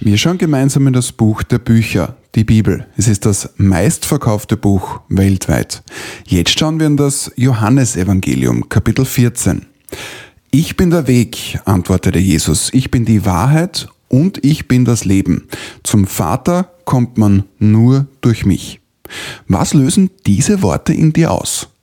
Wir schauen gemeinsam in das Buch der Bücher, die Bibel. Es ist das meistverkaufte Buch weltweit. Jetzt schauen wir in das Johannesevangelium, Kapitel 14. Ich bin der Weg, antwortete Jesus. Ich bin die Wahrheit und ich bin das Leben. Zum Vater kommt man nur durch mich. Was lösen diese Worte in dir aus?